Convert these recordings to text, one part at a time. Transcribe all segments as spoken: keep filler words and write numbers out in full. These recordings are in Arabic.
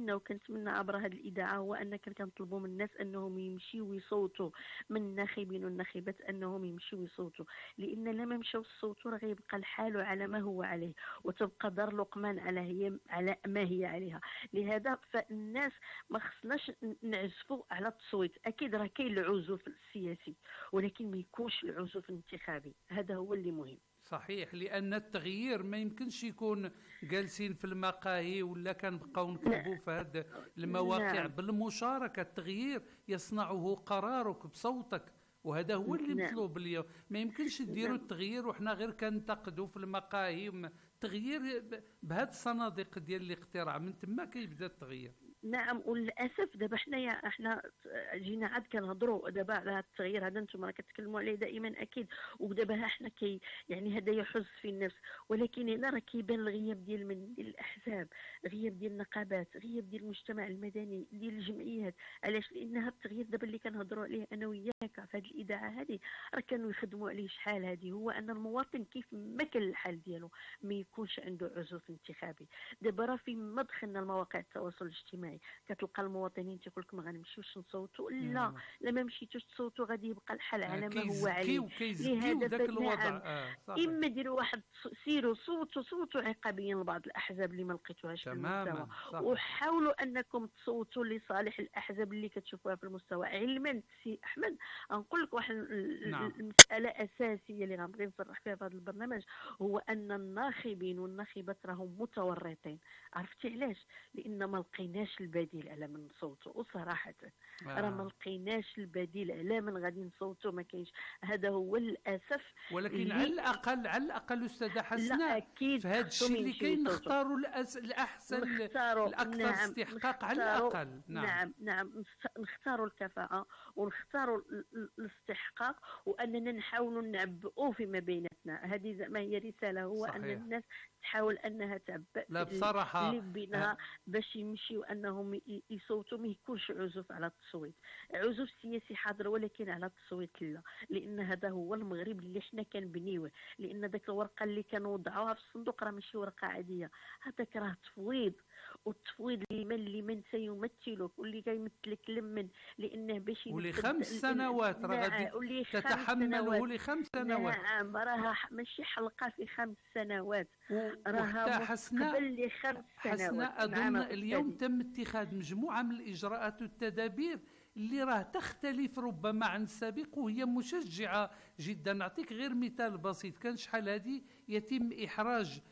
كنتمنى وكنتمنى عبر هذه الاذاعه هو ان كنطلبوا من الناس انهم يمشيو يصوتوا، من الناخبين والناخبات انهم يمشيو يصوتوا، لان لما مشاو يصوتوا راه غيبقى الحال على ما هو عليه، وتبقى دار لقمان على هي على ما هي عليها. لهذا فالناس ما خصناش نعزفوا على التصويت. اكيد راه كاين العزوف السياسي، ولكن ما يكونش العزوف الانتخابي، هذا هو اللي مهم. صحيح، لأن التغيير ما يمكنش يكون جالسين في المقاهي ولا كنبقاو ن- نكتبوا في هذه المواقع. نعم. بالمشاركة التغيير يصنعه قرارك بصوتك، وهذا هو اللي نعم. مطلوب اليوم. ما يمكنش نديروا نعم. التغيير وحنا غير كنتقدوا في المقاهي. التغيير بهذه الصناديق ديال الاقتراع من تما كيبدا التغيير. نعم، وللاسف دابا حنايا احنا جينا عاد كنهضروا دابا على هذا التغيير هذا، انتم راه كتكلموا عليه دائما اكيد، ودابا ها حنا كي يعني هذا يحز في النفس، ولكن هنا راه كيبان الغياب ديال من ديال الاحزاب، غياب ديال النقابات، غياب ديال المجتمع المدني، ديال الجمعيات. علاش؟ لان هذا التغيير دابا اللي كنهضروا عليه انا وياك في هذه الاذاعه هذه راه كانوا يخدموا عليه شحال هذه، هو ان المواطن كيف ما كان الحال ديالو ما يكونش عنده عزوف انتخابي. دابا راه في ما دخلنا المواقع التواصل الاجتماعي كتلقى المواطنين تيقول لك ما غنمشيوش نصوتوا، لا نعم. لما مشيتوش تصوتوا غادي يبقى الحال آه، على ما هو عليه. كيزكيو كيزكيو لهذا ذاك الوضع. فنعم، آه صحيح. اما ديروا واحد سيروا صوتوا صوتوا عقابيا لبعض الاحزاب اللي ما لقيتوهاش في المستوى، تماما صحيح. وحاولوا انكم تصوتوا لصالح الاحزاب اللي كتشوفوها في المستوى. علما سي احمد نقول لك واحد نعم. المساله اساسيه اللي غنبغي نصرح فيها في هذا البرنامج، هو ان الناخبين والناخبات راهم متورطين. عرفتي علاش؟ لان ما لقيناش البديل على من نصوتوا، وصراحه راه ما آه. لقيناش البديل على من غادي نصوتوا، ما كاينش. هذا هو للاسف ولكن على اللي الاقل على الاقل استاذه لا حسناء اكيد في هذا خصهم الشيء اللي يمشيو كاين يصوتوا. نختاروا الأس... الاحسن، نختاروا، الاكثر نعم استحقاق على نختاروا، الاقل. نعم. نعم نعم نست- نختاروا الكفاءة ونختاروا ال- ال- الاستحقاق، وأننا نحاولوا نعبئوا فيما بيناتنا. هذه زعما هي رسالة، هو أن صحيح. الناس تحاول أنها تعبئ لا في ال- اللي بصراحه. بينها باش يمشيوا أنهم ي- يصوتوا. ما يكونش عزوف على التصويت، عزوف سياسي حاضر ولكن على التصويت لا، لأن هذا هو المغرب اللي حنا كنبنيوه. لأن ذاك الورقة اللي كنوضعوها في الصندوق راه ماشي ورقة عادية، هذاك راه تفويض، والتفويض لمن لمن سيمثلك واللي كيمثلك لمن، لانه باش ولخمس سنوات راه غادي تتحمله لخمس سنوات. نعم راها لماشي حلقه في خمس سنوات، راها راها حسناء مستقبل لخمس سنوات. حسناء اظن اليوم تم اتخاذ مجموعه من الاجراءات والتدابير اللي راه تختلف ربما عن السابق، وهي مشجعه جدا. نعطيك غير مثال بسيط. كان شحال هذه يتم احراج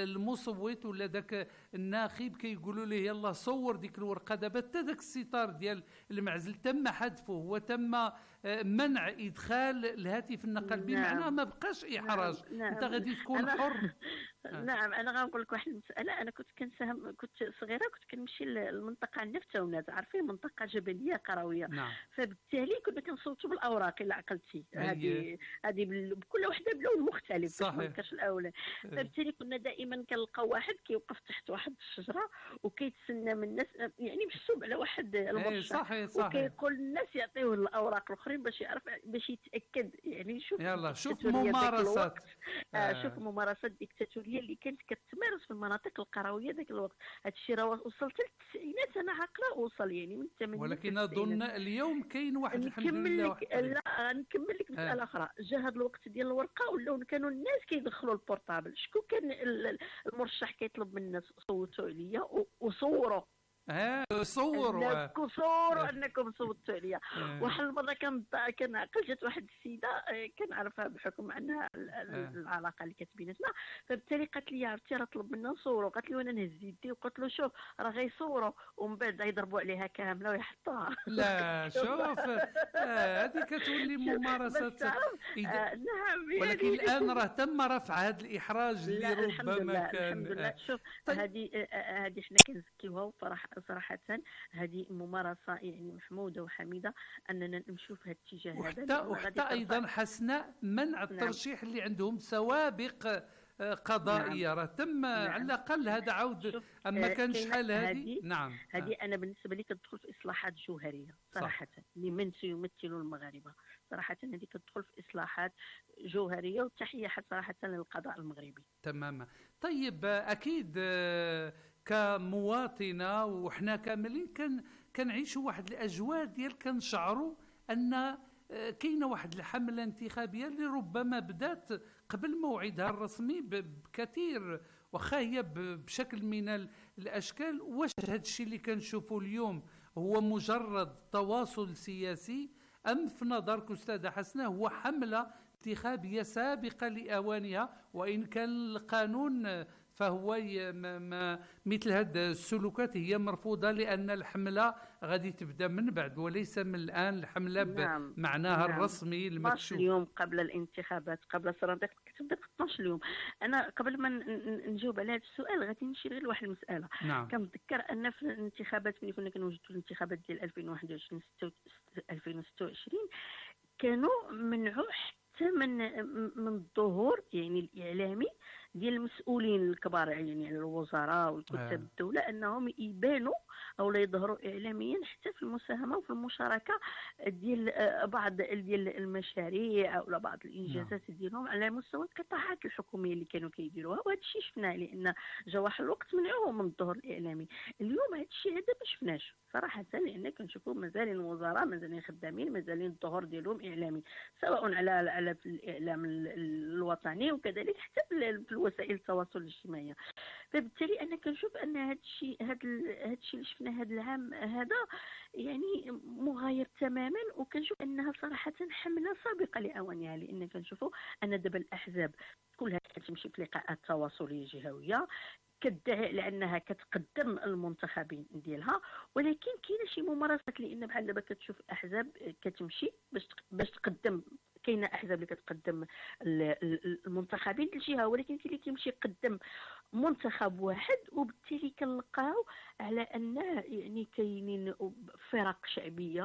المصوت ولا ذاك الناخب، كيقولوا له يلا صور ديك الورقه. دابا حتى ذاك الستار ديال المعزل تم حذفه وتم منع ادخال الهاتف النقال، بمعنى نعم. ما بقاش احراج. نعم. نعم. انت غادي تكون أنا حر. نعم انا غنقول لك واحد المساله. انا كنت كنساهم، كنت صغيره كنت كنمشي للمنطقه عندنا في تاونات، عارفين منطقه جبليه قرويه. نعم. فبالتالي كنا كنصوتوا بالاوراق الا عقلتي. هذه هذه بكل وحده بلون مختلف باش ما نذكرش الاولى. فبالتالي كنا دائما كنلقاو واحد كيوقف تحت واحد الشجره وكيتسنى من الناس، يعني محسوب على واحد المرشح، صحيح صحيح، وكيقول الناس يعطيوه الاوراق الاخرين باش يعرف، باش يتاكد. يعني شوف يلا شوف ممارسات. آه شوف ممارسات ديكتاتوريه اللي كانت كتمارس في المناطق القرويه ذاك الوقت. هذا الشيء راه وصلت للتسعينات، انا عاقله وصل يعني من الثمانينات. ولكن اظن اليوم كاين واحد الحمد لله واحد. لا نكمل لك مساله آه. اخرى. جا هذا الوقت ديال الورقه ولاو كانوا الناس كيدخلوا البورطابل. شكون كان المرشح كيطلب من الناس صوتوا عليا وصوروا اه صوروا انكم صوروا انكم صوتوا عليا. واحد المره كان كنعقل جات واحد السيده كنعرفها بحكم انها العلاقه اللي كانت بيناتنا، فبالتالي قالت لي عرفتي راه طلب منا نصوروا. قالت لي وانا نهز يدي وقلت له شوف راه غيصوروا ومن بعد غيضربوا عليها كامله ويحطوها. لا شوف هذه كتولي ممارسات. آه نعم. ولكن الان راه تم رفع هذا الاحراج اللي ربما كان. الحمد لله. شوف هذه هذه حنا كنزكيوها وفرح صراحة. هذه ممارسة يعني محمودة وحميدة أننا نمشيو في هذا الاتجاه هذا. وحتى, وحتى أيضا حسناء منع الترشيح نعم. اللي عندهم سوابق قضائية راه نعم. تم نعم. على الأقل هذا عود. أما كان شحال هذه. نعم هذه أنا بالنسبة لي كتدخل في إصلاحات جوهرية صراحة لمن سيمثلوا المغاربة. صراحة هذه كتدخل في إصلاحات جوهرية، وتحية صراحة للقضاء المغربي. تماما. طيب أكيد كمواطنه وحنا كاملين كان كنعيشوا واحد الاجواء ديال كنشعروا ان كاينه واحد الحمله انتخابيه اللي ربما بدات قبل موعدها الرسمي بكثير، واخا هي بشكل من الاشكال. واش هذا الشيء اللي كنشوفوا اليوم هو مجرد تواصل سياسي، ام في نظرك استاذه حسنه هو حمله انتخابيه سابقه لاوانها؟ وان كان القانون فهو ما مثل هذه السلوكات هي مرفوضة، لأن الحملة غادي تبدأ من بعد وليس من الآن. الحملة نعم بمعناها نعم الرسمي اثناش المكشوف. يوم قبل الانتخابات، قبل الصناديق كتبدا اثناش يوم. انا قبل ما ن- نجاوب على هذا السؤال غادي نشير غير لواحد المساله. نعم كنتذكر ان في الانتخابات ملي كنا كنوجدوا الانتخابات ديال ألفين وواحد وعشرين ألفين وستة وعشرين كانوا منعوا حتى من من الظهور يعني الاعلامي ديال المسؤولين الكبار، يعني الوزراء والكتاب آه. الدوله، انهم يبانوا او لا يظهروا اعلاميا حتى في المساهمه وفي المشاركه ديال بعض ديال المشاريع او بعض الانجازات نعم. ديالهم على مستوى القطاعات الحكوميه اللي كانوا كيديروها. وهذا الشيء شفناه، لان جا واحد الوقت منعوه من الظهور الاعلامي. اليوم هذا الشيء هذا ما شفناش صراحه، لان كنشوفوا مازال الوزراء مازالين خدامين، مازالين الظهور ديالهم اعلامي، سواء على على في الاعلام الوطني وكذلك حتى في وسائل التواصل الاجتماعي. فبالتالي انا كنشوف ان هذا الشيء هذا هذا الشيء اللي شفناه هذا العام هذا يعني مغاير تماما. وكنشوف انها صراحه حمله سابقه لاوانها، لان كنشوفوا ان دابا الاحزاب كلها كتمشي في لقاءات تواصليه جهويه كتدعي لانها كتقدم المنتخبين ديالها، ولكن كاينه شي ممارسات، لان بحال دابا كتشوف الاحزاب كتمشي باش باش تقدم. كاينه احزاب اللي كتقدم المنتخبين الجهه، ولكن كاين اللي كيمشي يقدم منتخب واحد، وبالتالي كنلقاو على ان يعني كاينين فرق شعبيه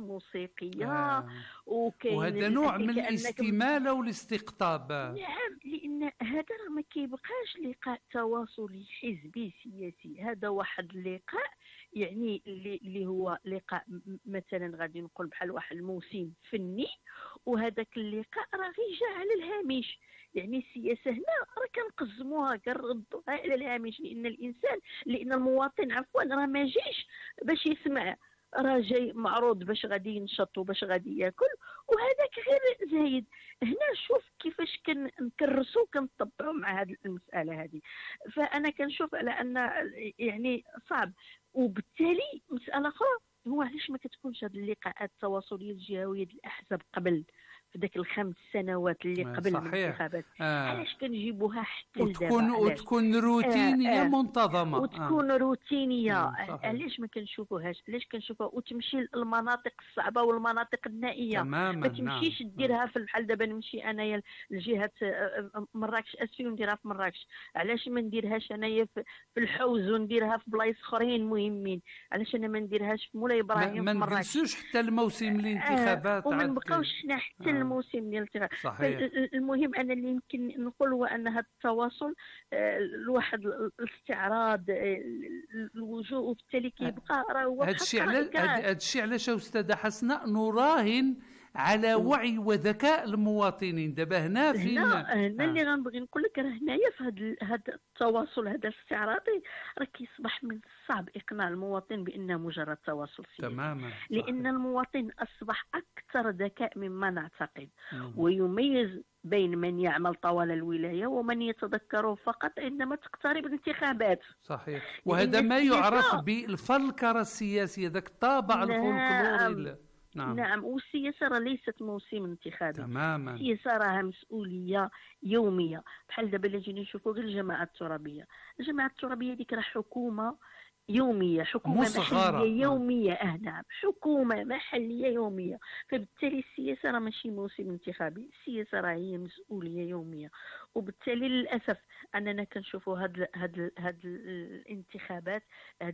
موسيقيه آه. وكاين وهذا نوع من كأنك الاستمالة والاستقطاب. نعم، لان هذا راه ما كيبقاش لقاء تواصلي حزبي سياسي، هذا واحد اللقاء يعني اللي اللي هو لقاء م- مثلا غادي نقول بحال واحد الموسم فني، وهذاك اللقاء راه غير جا على الهامش. يعني السياسه هنا راه كنقزموها كنردوها على الهامش، لان الانسان لان المواطن عفوا راه ما جايش باش يسمع، راه جاي معروض باش غادي ينشط وباش غادي ياكل، وهذاك غير زايد. هنا شوف كيفاش كنكرسوا كنطبعوا مع هذه المساله هذه. فانا كنشوف على ان يعني صعب. وبالتالي مساله اخرى هو علاش ما كتكونش هذه اللقاءات التواصليه الجهويه ديال الاحزاب قبل، في ذاك الخمس سنوات اللي آه، قبل صحيح. الانتخابات. آه. علاش كنجيبوها حتى لدابا؟ وتكون علاش؟ وتكون آه روتينية آه منتظمة. وتكون آه. روتينيه. نعم صحيح. علاش ما كنشوفوهاش؟ علاش كنشوفوها وتمشي للمناطق الصعبه والمناطق النائيه؟ تماما. ما نعم تمشيش نعم. ديرها في بحال دابا نمشي انايا لجهه مراكش اسفي ونديرها في مراكش. علاش ما نديرهاش انايا في في الحوز ونديرها في بلايص اخرين مهمين؟ علاش انا ما نديرهاش في مولاي ما, ابراهيم ما في مراكش؟ نجلسوش حتى الموسم آه الانتخابات وما عاد نبقاوش كي... حنا حتى آه. الموسم ديال الانتخابات. صحيح. فالمهم انا اللي يمكن نقول هو ان هذا التواصل آه، الواحد الاستعراض آه، الوجوه، وبالتالي كيبقى راه هو هذا بحال الشيء علاش الطريقة. هذا الشيء علاش يا استاذه حسناء نراهن على وعي وذكاء المواطنين دابا هنا فين. هنا هنا آه. اللي غنبغي نقول لك راه هنايا في هذا هذا التواصل هذا الاستعراضي راه كيصبح من الصعب اقناع المواطن بانه مجرد تواصل سياسي. تماما لان صحيح. المواطن اصبح اكثر ذكاء مما نعتقد، مم. ويميز بين من يعمل طوال الولايه ومن يتذكره فقط عندما تقترب الانتخابات. صحيح. وهذا ما يعرف بالفلكره السياسيه، ذاك الطابع الفولكلوري. نعم نعم نعم. والسياسه راه ليست موسم انتخابي، تماما. السياسه راها مسؤوليه يوميه. بحال دابا اللي جينا نشوفوا غير الجماعه الترابيه، الجماعه الترابيه ديك راه حكومه يوميه، حكومه مصغرة. محليه يوميه. اه نعم، حكومه محليه يوميه. فبالتالي السياسه راه ماشي موسم انتخابي، السياسه راه هي مسؤوليه يوميه. وبالتالي للاسف اننا كنشوفوا هاد هاد هاد الانتخابات، هاد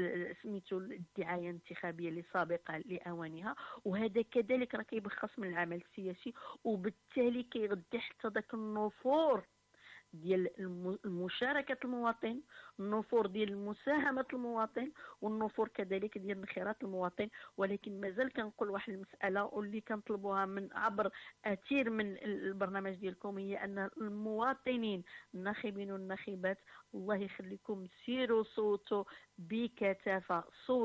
سميتو الدعايه الانتخابيه اللي سابقه لاوانها، وهذا كذلك راه كيبخص من العمل السياسي، وبالتالي كيغدي حتى ذاك النفور ديال الم- مشاركه المواطن، النفور ديال مساهمه المواطن، والنفور كذلك ديال انخراط المواطن. ولكن مازال كنقول واحد المساله واللي كنطلبوها من عبر اثير من البرنامج ديالكم، هي ان المواطنين الناخبين والناخبات الله يخليكم سيروا صوتوا بكثافه، صوتوا